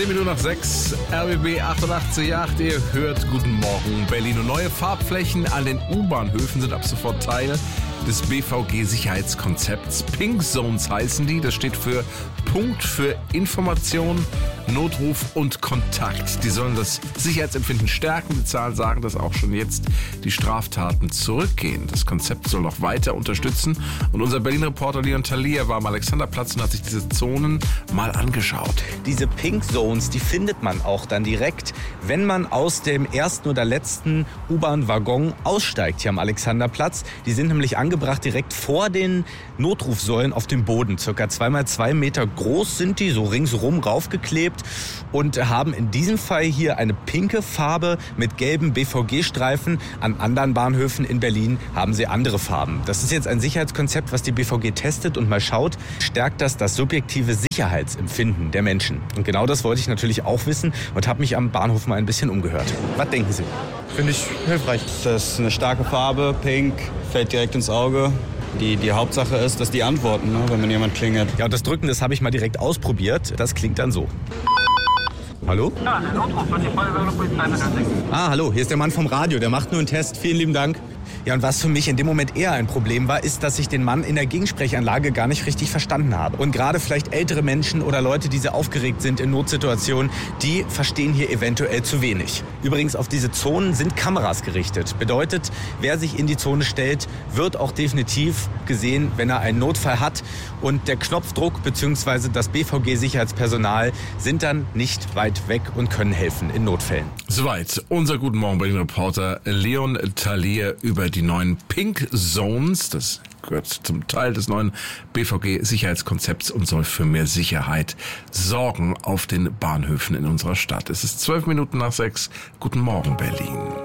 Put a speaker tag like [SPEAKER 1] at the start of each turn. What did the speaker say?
[SPEAKER 1] 10 Minuten nach 6, RBB 88.8, ihr hört Guten Morgen Berlin. Und neue Farbflächen an den U-Bahnhöfen sind ab sofort Teil des BVG-Sicherheitskonzepts. Pink Zones heißen die, das steht für Punkt für Information, Notruf und Kontakt. Die sollen das Sicherheitsempfinden stärken. Die Zahlen sagen, dass auch schon jetzt die Straftaten zurückgehen. Das Konzept soll noch weiter unterstützen. Und unser Berlin-Reporter Leon Thalia war am Alexanderplatz und hat sich diese Zonen mal angeschaut.
[SPEAKER 2] Diese Pink Zones, die findet man auch dann direkt, wenn man aus dem ersten oder letzten U-Bahn-Waggon aussteigt hier am Alexanderplatz. Die sind nämlich angebracht direkt vor den Notrufsäulen auf dem Boden. Circa 2x2 Meter groß sind die, so ringsrum raufgeklebt und haben in diesem Fall hier eine pinke Farbe mit gelben BVG-Streifen. An anderen Bahnhöfen in Berlin haben sie andere Farben. Das ist jetzt ein Sicherheitskonzept, was die BVG testet und mal schaut, stärkt das subjektive Sicherheitsempfinden der Menschen. Und genau das wollte ich natürlich auch wissen und habe mich am Bahnhof mal ein bisschen umgehört. Was denken Sie?
[SPEAKER 3] Finde ich hilfreich. Das ist eine starke Farbe, pink, fällt direkt ins Auge. Die Hauptsache ist, dass die antworten, ne, wenn man jemand klingelt.
[SPEAKER 2] Ja, und das Drücken, das habe ich mal direkt ausprobiert. Das klingt dann so. Hallo?
[SPEAKER 4] Ja, der Notruf von der Feuerwehr oder Polizei mit
[SPEAKER 2] Ah, hallo, hier ist der Mann vom Radio, der macht nur einen Test. Vielen lieben Dank. Ja, und was für mich in dem Moment eher ein Problem war, ist, dass ich den Mann in der Gegensprechanlage gar nicht richtig verstanden habe. Und gerade vielleicht ältere Menschen oder Leute, die sehr aufgeregt sind in Notsituationen, die verstehen hier eventuell zu wenig. Übrigens, auf diese Zonen sind Kameras gerichtet. Bedeutet, wer sich in die Zone stellt, wird auch definitiv gesehen, wenn er einen Notfall hat. Und der Knopfdruck bzw. das BVG-Sicherheitspersonal sind dann nicht weit weg und können helfen in Notfällen.
[SPEAKER 1] Soweit unser Guten Morgen Berlin-Reporter Leon Thalia über die neuen Pink Zones. Das gehört zum Teil des neuen BVG-Sicherheitskonzepts und soll für mehr Sicherheit sorgen auf den Bahnhöfen in unserer Stadt. Es ist 12 Minuten nach 6. Guten Morgen Berlin.